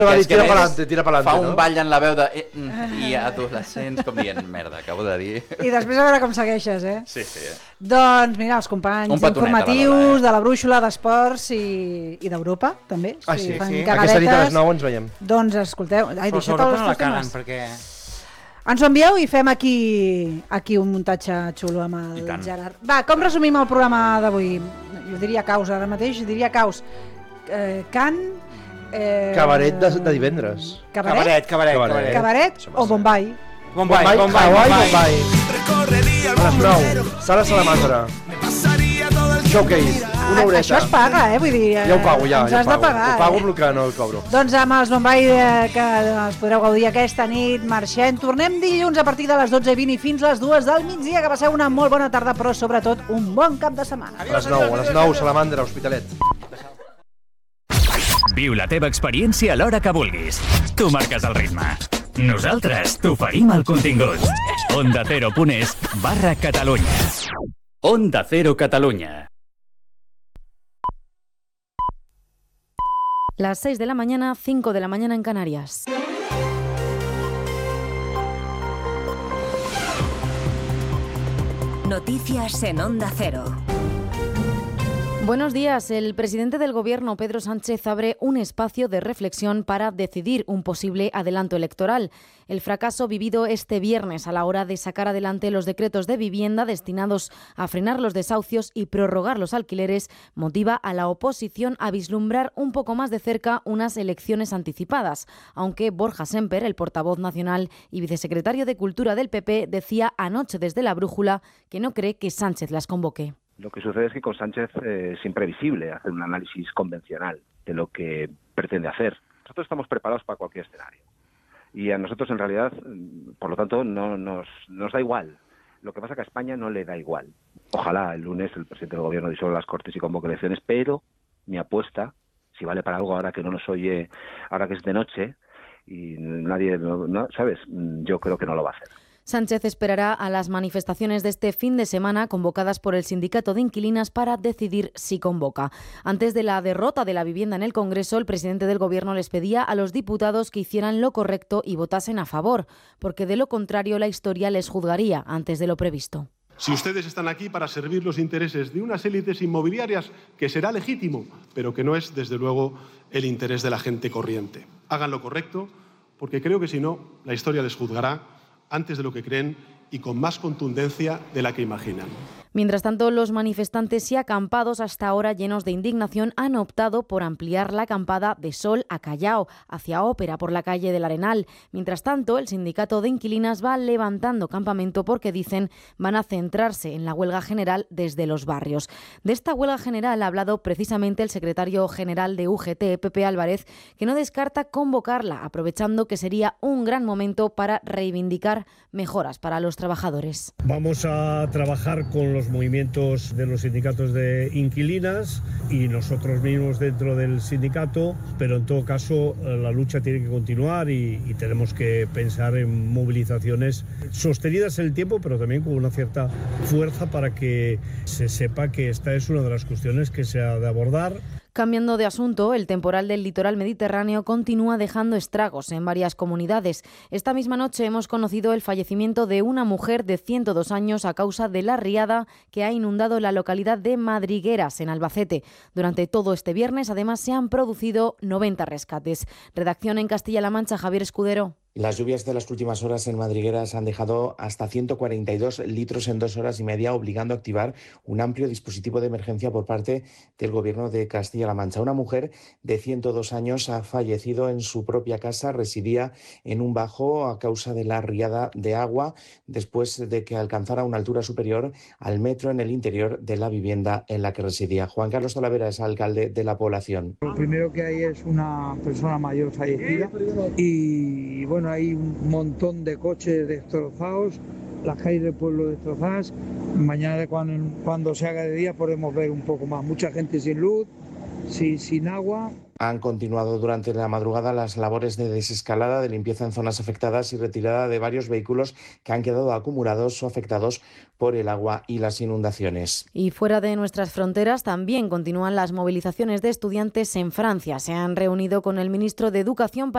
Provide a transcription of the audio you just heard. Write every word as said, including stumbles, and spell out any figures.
Va dir, és que tira a més pa'lante, tira pa'lante, fa un no? ball en la veu de... Eh, mm, i adolescents com dient, merda, acabo de dir... I després a veure com segueixes, eh? Sí, sí. Doncs mira, els companys Un petonet a la informatius Lola, eh? de la Brúixola d'Esports i, i d'Europa, també. Ah, sí, fan sí. cagadetes. Aquesta nit a les nou ens veiem. Doncs escolteu... Ai, Però deixa't Europa els no la teus caguen, temes. perquè... Ens ho envieu i fem aquí, aquí un muntatge xulo amb I el tant. Gerard. Va, com resumim el programa d'avui? Jo diria caus ara mateix, diria caus. Eh, Can... Eh, Cabaret de, de divendres. Cabaret? Cabaret, cabaret, Cabaret. cabaret. Cabaret o Bombay? Bombay, Bombay, Bombay, Hawaii, Bombay. Bombay. A les nou, Sala Salamandra. Showcase, una horeta. Això es paga, eh? Vull dir, eh, Ja ho pago, ja, ens ja has ho de pago. pagar. Ho pago eh? amb el que no el cobro. Doncs amb els Bombay eh, que els podreu gaudir aquesta nit, marxem. Tornem dilluns a partir de les dotze i vint i fins les dues del migdia. Que passeu una molt bona tarda, però sobretot un bon cap de setmana. A les nou, a les nou, Salamandra, Hospitalet. Viu la teva experiència a l'hora que vulguis. Tu marques el ritme. Nosaltres t'oferim el contingut. Onda Cero punt es barra Catalunya. Onda Cero Catalunya. Las seis de la mañana, cinco de la mañana en Canarias. Noticias en Onda Cero. Buenos días. El presidente del Gobierno, Pedro Sánchez, abre un espacio de reflexión para decidir un posible adelanto electoral. El fracaso vivido este viernes a la hora de sacar adelante los decretos de vivienda destinados a frenar los desahucios y prorrogar los alquileres motiva a la oposición a vislumbrar un poco más de cerca unas elecciones anticipadas, aunque Borja Semper, el portavoz nacional y vicesecretario de Cultura del P P, decía anoche desde La Brújula que no cree que Sánchez las convoque. Lo que sucede es que con Sánchez eh, es imprevisible hacer un análisis convencional de lo que pretende hacer. Nosotros estamos preparados para cualquier escenario. Y a nosotros, en realidad, por lo tanto, no nos, nos da igual. Lo que pasa es que a España no le da igual. Ojalá el lunes el presidente del Gobierno disuelva las Cortes y convoque elecciones, pero mi apuesta, si vale para algo ahora que no nos oye, ahora que es de noche y nadie, no, ¿sabes? Yo creo que no lo va a hacer. Sánchez esperará a las manifestaciones de este fin de semana convocadas por el Sindicato de Inquilinas para decidir si convoca. Antes de la derrota de la vivienda en el Congreso, el presidente del Gobierno les pedía a los diputados que hicieran lo correcto y votasen a favor, porque de lo contrario la historia les juzgaría antes de lo previsto. Si ustedes están aquí para servir los intereses de unas élites inmobiliarias, que será legítimo, pero que no es, desde luego, el interés de la gente corriente. Hagan lo correcto, porque creo que si no, la historia les juzgará antes de lo que creen y con más contundencia de la que imaginan. Mientras tanto, los manifestantes y acampados, hasta ahora llenos de indignación, han optado por ampliar la acampada de Sol a Callao, hacia Ópera, por la calle del Arenal. Mientras tanto, el sindicato de inquilinas va levantando campamento porque, dicen, van a centrarse en la huelga general desde los barrios. De esta huelga general ha hablado precisamente el secretario general de U G T, Pepe Álvarez, que no descarta convocarla, aprovechando que sería un gran momento para reivindicar mejoras para los trabajadores. Vamos a trabajar con los movimientos de los sindicatos de inquilinas y nosotros mismos dentro del sindicato, pero en todo caso la lucha tiene que continuar y, y tenemos que pensar en movilizaciones sostenidas en el tiempo, pero también con una cierta fuerza para que se sepa que esta es una de las cuestiones que se ha de abordar. Cambiando de asunto, el temporal del litoral mediterráneo continúa dejando estragos en varias comunidades. Esta misma noche hemos conocido el fallecimiento de una mujer de ciento dos años a causa de la riada que ha inundado la localidad de Madrigueras, en Albacete. Durante todo este viernes, además, se han producido noventa rescates. Redacción en Castilla-La Mancha, Javier Escudero. Las lluvias de las últimas horas en Madrigueras han dejado hasta ciento cuarenta y dos litros en dos horas y media, obligando a activar un amplio dispositivo de emergencia por parte del Gobierno de Castilla-La Mancha. Una mujer de ciento dos años ha fallecido en su propia casa, residía en un bajo a causa de la riada de agua después de que alcanzara una altura superior al metro en el interior de la vivienda en la que residía. Juan Carlos Talavera es alcalde de la población. Lo primero que hay es una persona mayor fallecida y bueno, hay un montón de coches destrozados, las calles del pueblo destrozadas. Mañana cuando, cuando se haga de día podemos ver un poco más. Mucha gente sin luz, sin, sin agua. Han continuado durante la madrugada las labores de desescalada, de limpieza en zonas afectadas y retirada de varios vehículos que han quedado acumulados o afectados por el agua y las inundaciones. Y fuera de nuestras fronteras también continúan las movilizaciones de estudiantes en Francia. Se han reunido con el ministro de Educación para